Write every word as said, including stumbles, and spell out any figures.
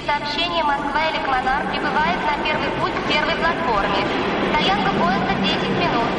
сообщение Москва-Эликмонар прибывает на первый путь к первой платформе. Стоянка поезда десять минут.